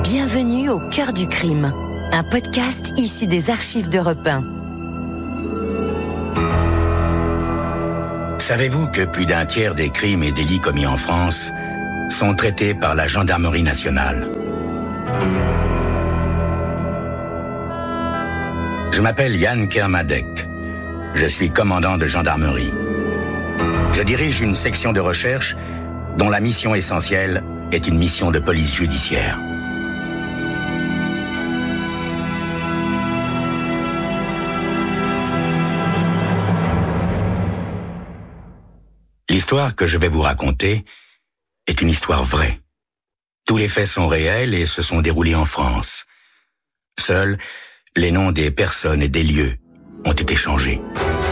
Bienvenue au cœur du crime, un podcast issu des archives d'Europe 1. Savez-vous que plus d'un tiers des crimes et délits commis en France sont traités par la gendarmerie nationale? Je m'appelle Yann Kermadec. Je suis commandant de gendarmerie. Je dirige une section de recherche dont la mission essentielle est une mission de police judiciaire. L'histoire que je vais vous raconter est une histoire vraie. Tous les faits sont réels et se sont déroulés en France. Seuls les noms des personnes et des lieux ont été changés.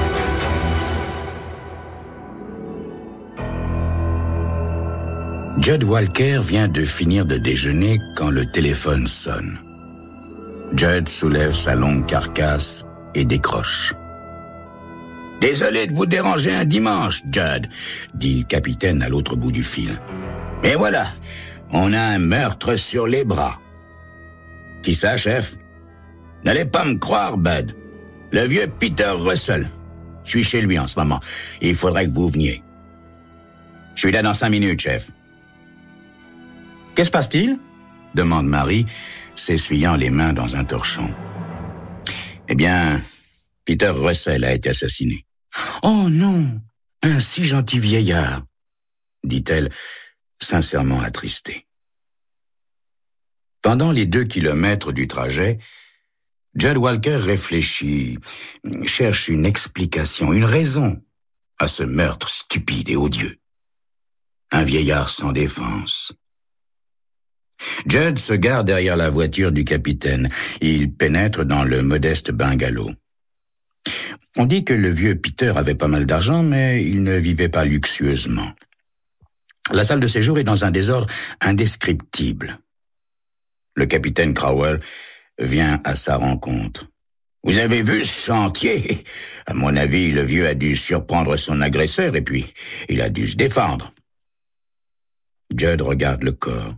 Judd Walker vient de finir de déjeuner quand le téléphone sonne. Judd soulève sa longue carcasse et décroche. « Désolé de vous déranger un dimanche, Judd, » dit le capitaine à l'autre bout du fil. « Mais voilà, on a un meurtre sur les bras. »« Qui ça, chef? »« N'allez pas me croire, Bud. Le vieux Peter Russell. Je suis chez lui en ce moment. Il faudrait que vous veniez. »« Je suis là dans 5 minutes, chef. »« Qu'est-ce qui se passe-t-il » demande Marie, s'essuyant les mains dans un torchon. « Eh bien, Peter Russell a été assassiné. »« Oh non, un si gentil vieillard » dit-elle, sincèrement attristée. Pendant les 2 kilomètres du trajet, Judd Walker réfléchit, cherche une explication, une raison à ce meurtre stupide et odieux. Un vieillard sans défense. Judd se gare derrière la voiture du capitaine. Il pénètre dans le modeste bungalow. On dit que le vieux Peter avait pas mal d'argent, mais il ne vivait pas luxueusement. La salle de séjour est dans un désordre indescriptible. Le capitaine Crowell vient à sa rencontre. « Vous avez vu ce chantier? À mon avis, le vieux a dû surprendre son agresseur et puis il a dû se défendre. » Judd regarde le corps.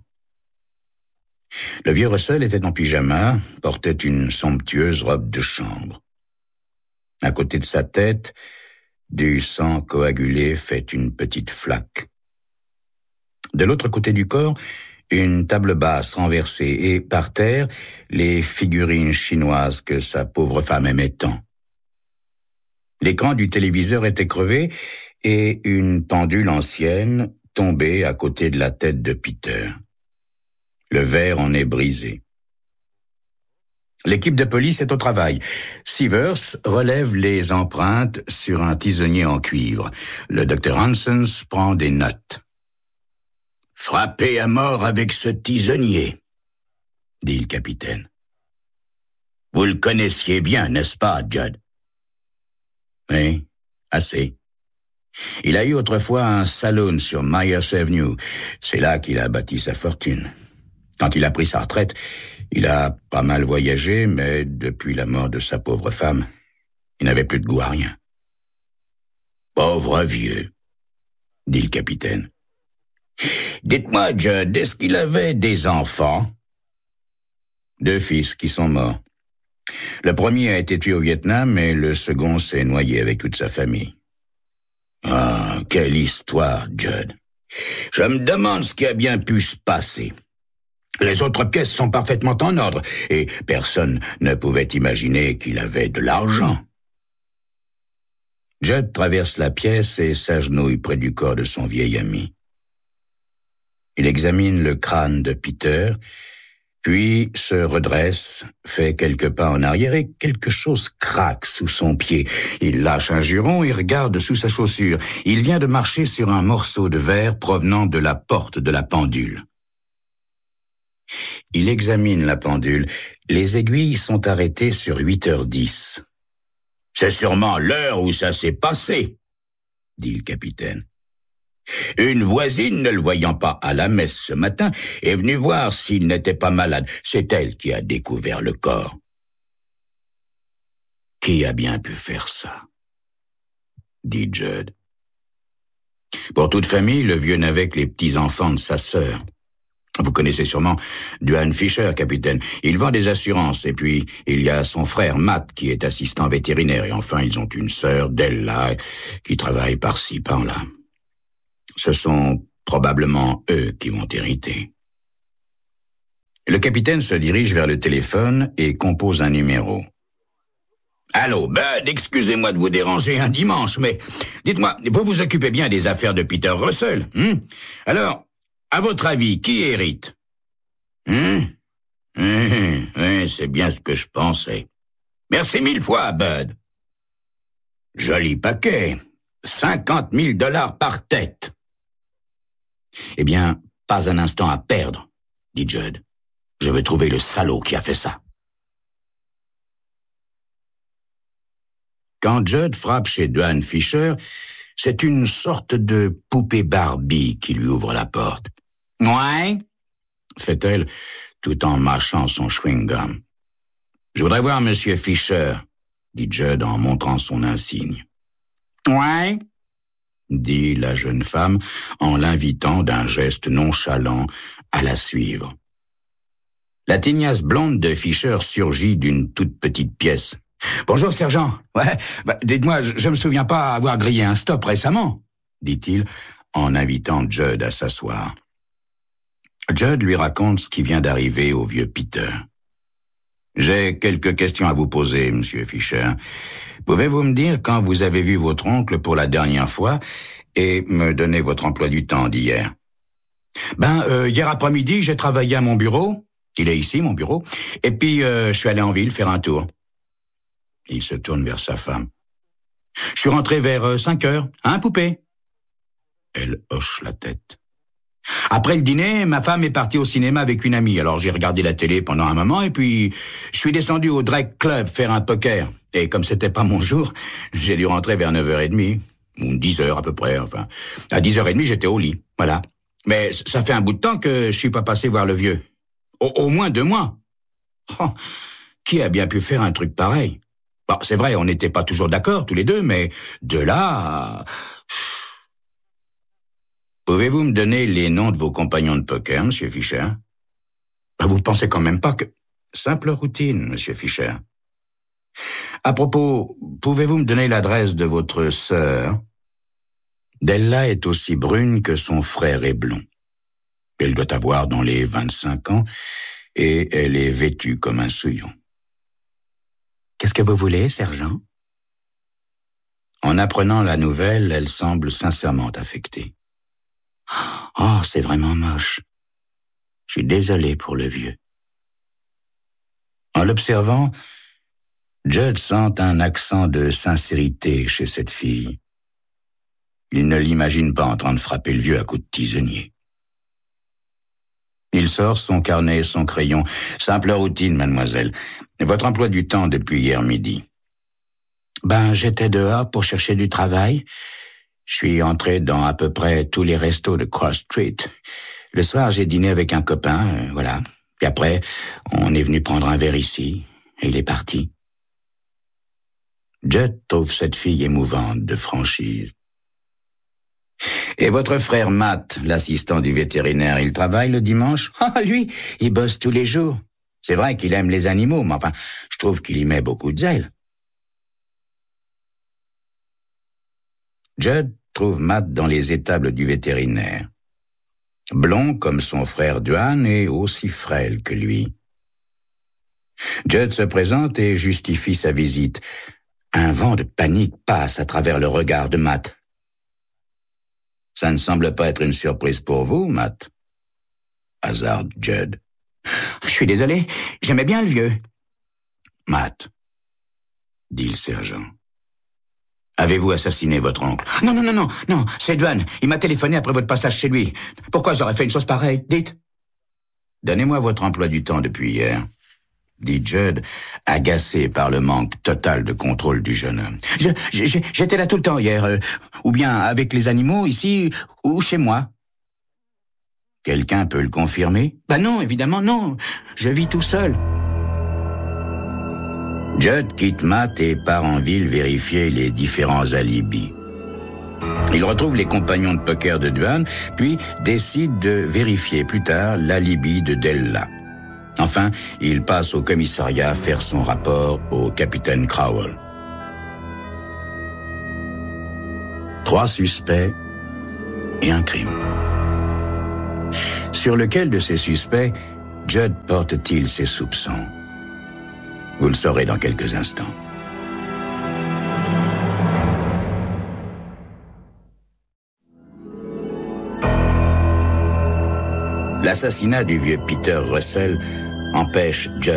Le vieux Russell était en pyjama, portait une somptueuse robe de chambre. À côté de sa tête, du sang coagulé fait une petite flaque. De l'autre côté du corps, une table basse renversée et, par terre, les figurines chinoises que sa pauvre femme aimait tant. L'écran du téléviseur était crevé et une pendule ancienne tombée à côté de la tête de Peter. Le verre en est brisé. L'équipe de police est au travail. Sivers relève les empreintes sur un tisonnier en cuivre. Le docteur Hansens prend des notes. « Frappé à mort avec ce tisonnier, » dit le capitaine. « Vous le connaissiez bien, n'est-ce pas, Judd? »« Oui, assez. Il a eu autrefois un saloon sur Myers Avenue. C'est là qu'il a bâti sa fortune. Quand il a pris sa retraite, il a pas mal voyagé, mais depuis la mort de sa pauvre femme, il n'avait plus de goût à rien. »« Pauvre vieux, » dit le capitaine. « Dites-moi, Judd, est-ce qu'il avait des enfants? » 2 fils qui sont morts. Le premier a été tué au Vietnam et le second s'est noyé avec toute sa famille. Ah, quelle histoire, Judd. Je me demande ce qui a bien pu se passer. Les autres pièces sont parfaitement en ordre et personne ne pouvait imaginer qu'il avait de l'argent. Judd traverse la pièce et s'agenouille près du corps de son vieil ami. Il examine le crâne de Peter, puis se redresse, fait quelques pas en arrière et quelque chose craque sous son pied. Il lâche un juron et regarde sous sa chaussure. Il vient de marcher sur un morceau de verre provenant de la porte de la pendule. Il examine la pendule. Les aiguilles sont arrêtées sur 8h10. « C'est sûrement l'heure où ça s'est passé, » dit le capitaine. Une voisine, ne le voyant pas à la messe ce matin, est venue voir s'il n'était pas malade. C'est elle qui a découvert le corps. Qui a bien pu faire ça? Dit Judd. Pour toute famille, le vieux n'avait que les petits-enfants de sa sœur. Vous connaissez sûrement Duane Fisher, capitaine. Il vend des assurances, et puis il y a son frère Matt qui est assistant vétérinaire, et enfin ils ont une sœur, Della, qui travaille par-ci, par-là. Ce sont probablement eux qui vont hériter. Le capitaine se dirige vers le téléphone et compose un numéro. Allô, Bud, excusez-moi de vous déranger un dimanche, mais dites-moi, vous vous occupez bien des affaires de Peter Russell, Alors, à votre avis, qui hérite? Oui, c'est bien ce que je pensais. Merci 1000 fois, Bud. Joli paquet. 50 000 $ par tête. Eh bien, pas un instant à perdre, dit Judd. Je veux trouver le salaud qui a fait ça. Quand Judd frappe chez Duane Fisher, c'est une sorte de poupée Barbie qui lui ouvre la porte. « Ouais ?» fait-elle, tout en mâchant son chewing-gum. « Je voudrais voir Monsieur Fisher, » dit Judd en montrant son insigne. « Ouais ?» dit la jeune femme en l'invitant d'un geste nonchalant à la suivre. La tignasse blonde de Fisher surgit d'une toute petite pièce. « Bonjour, sergent. Ouais, dites-moi, je me souviens pas avoir grillé un stop récemment, » dit-il en invitant Judd à s'asseoir. Judd lui raconte ce qui vient d'arriver au vieux Peter. « J'ai quelques questions à vous poser, monsieur Fisher. Pouvez-vous me dire quand vous avez vu votre oncle pour la dernière fois et me donner votre emploi du temps d'hier? » Hier après-midi, j'ai travaillé à mon bureau. Il est ici, mon bureau. Et puis, je suis allé en ville faire un tour. Il se tourne vers sa femme. « Je suis rentré vers 5 heures. Hein, poupée ?» Elle hoche la tête. Après le dîner, ma femme est partie au cinéma avec une amie. Alors j'ai regardé la télé pendant un moment et puis je suis descendu au Drake Club faire un poker. Et comme c'était pas mon jour, j'ai dû rentrer vers 9h30, ou 10h à peu près. Enfin, à 10h30, j'étais au lit. Voilà. Mais ça fait un bout de temps que je suis pas passé voir le vieux. Au moins 2 mois. Oh, qui a bien pu faire un truc pareil? Bon, c'est vrai, on n'était pas toujours d'accord, tous les deux, mais de là... Pouvez-vous me donner les noms de vos compagnons de poker, monsieur Fisher? Vous pensez quand même pas que... Simple routine, monsieur Fisher. À propos, pouvez-vous me donner l'adresse de votre sœur? Della est aussi brune que son frère est blond. Elle doit avoir dans les 25 ans et elle est vêtue comme un souillon. Qu'est-ce que vous voulez, sergent? En apprenant la nouvelle, elle semble sincèrement affectée. Oh, c'est vraiment moche. Je suis désolé pour le vieux. En l'observant, Judd sent un accent de sincérité chez cette fille. Il ne l'imagine pas en train de frapper le vieux à coups de tisonnier. Il sort son carnet et son crayon. Simple routine, mademoiselle. Votre emploi du temps depuis hier midi. J'étais dehors pour chercher du travail. Je suis entré dans à peu près tous les restos de Cross Street. Le soir, j'ai dîné avec un copain, voilà. Puis après, on est venu prendre un verre ici, et il est parti. Judd trouve cette fille émouvante de franchise. Et votre frère Matt, l'assistant du vétérinaire, il travaille le dimanche? Ah, lui, il bosse tous les jours. C'est vrai qu'il aime les animaux, mais enfin, je trouve qu'il y met beaucoup de zèle. Judd trouve Matt dans les étables du vétérinaire. Blond comme son frère Duane et aussi frêle que lui. Judd se présente et justifie sa visite. Un vent de panique passe à travers le regard de Matt. Ça ne semble pas être une surprise pour vous, Matt? Hasarde Judd. Je suis désolé, j'aimais bien le vieux. Matt, dit le sergent. Avez-vous assassiné votre oncle? Non, c'est Duane. Il m'a téléphoné après votre passage chez lui. Pourquoi j'aurais fait une chose pareille? Dites. Donnez-moi votre emploi du temps depuis hier, dit Judd, agacé par le manque total de contrôle du jeune homme. J'étais là tout le temps hier, ou bien avec les animaux ici, ou chez moi. Quelqu'un peut le confirmer? Non, évidemment non. Je vis tout seul. Judd quitte Matt et part en ville vérifier les différents alibis. Il retrouve les compagnons de poker de Duane, puis décide de vérifier plus tard l'alibi de Della. Enfin, il passe au commissariat faire son rapport au capitaine Crowell. 3 suspects et un crime. Sur lequel de ces suspects Judd porte-t-il ses soupçons? Vous le saurez dans quelques instants. L'assassinat du vieux Peter Russell empêche Judd